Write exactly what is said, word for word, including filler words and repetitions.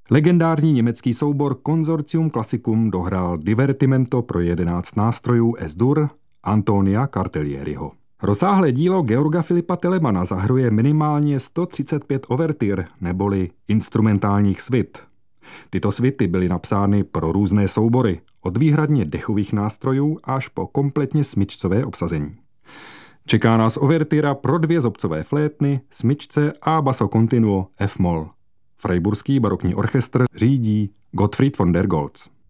Legendární německý soubor Consortium Classicum dohrál divertimento pro jedenáct nástrojů Es-Dur Antonia Cartelieriho. Rozsáhlé dílo Georga Filipa Telemana zahrnuje minimálně sto třicet pět overtyr neboli instrumentálních svit. Tyto svity byly napsány pro různé soubory, od výhradně dechových nástrojů až po kompletně smyčcové obsazení. Čeká nás overtyra pro dvě zobcové flétny, smyčce a basso continuo F-moll. Freiburský barokní orchestr řídí Gottfried von der Goltz.